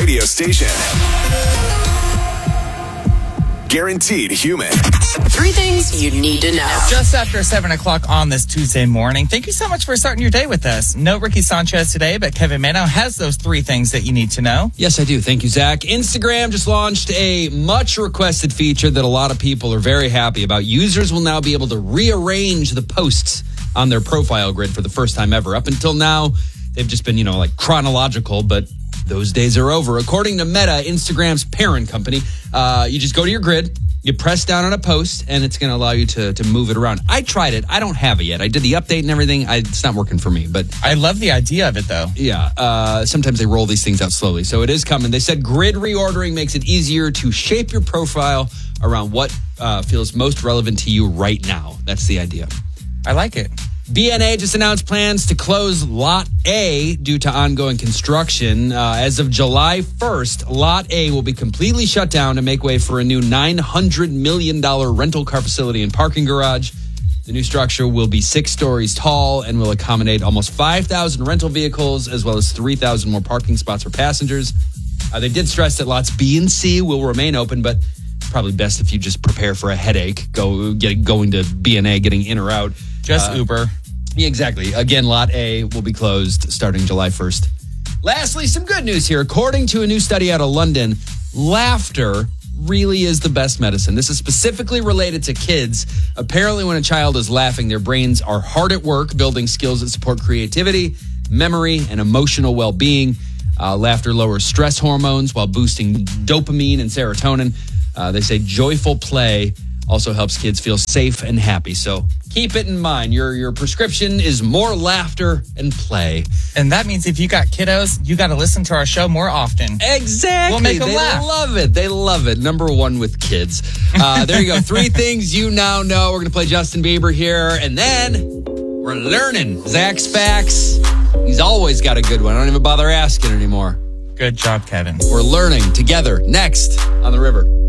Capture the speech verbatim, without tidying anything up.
radio station. Guaranteed human. Three things you need to know. Just after seven o'clock on this Tuesday morning. Thank you so much for starting your day with us. No Ricky Sanchez today, but Kevin Mano has those three things that you need to know. Yes, I do. Thank you, Zach. Instagram just launched a much requested feature that a lot of people are very happy about. Users will now be able to rearrange the posts on their profile grid for the first time ever. Up until now, they've just been, you know, like chronological, but those days are over. According to Meta, Instagram's parent company, uh, you just go to your grid, you press down on a post, and it's going to allow you to, to move it around. I tried it. I don't have it yet. I did the update and everything. I, it's not working for me, but I love the idea of it, though. Yeah. Uh, sometimes they roll these things out slowly, so it is coming. They said grid reordering makes it easier to shape your profile around what uh, feels most relevant to you right now. That's the idea. I like it. B N A just announced plans to close Lot A due to ongoing construction. Uh, as of July first, Lot A will be completely shut down to make way for a new nine hundred million dollars rental car facility and parking garage. The new structure will be six stories tall and will accommodate almost five thousand rental vehicles as well as three thousand more parking spots for passengers. Uh, they did stress that lots B and C will remain open, but it's probably best if you just prepare for a headache, go get going to B and A, getting in or out. Just uh, Uber. Yeah, exactly. Again, Lot A will be closed starting July first. Lastly, some good news here. According to a new study out of London, laughter really is the best medicine. This is specifically related to kids. Apparently, when a child is laughing, their brains are hard at work, building skills that support creativity, memory, and emotional well-being. Uh, laughter lowers stress hormones while boosting dopamine and serotonin. Uh, they say joyful play also helps kids feel safe and happy. So keep it in mind. Your your prescription is more laughter and play. And that means if you got kiddos, you got to listen to our show more often. Exactly. We'll make them they laugh. love it. They love it. Number one with kids. Uh, there you go. Three things you now know. We're going to play Justin Bieber here. And then we're learning Zach's facts. He's always got a good one. I don't even bother asking anymore. Good job, Kevin. We're learning together next on The River.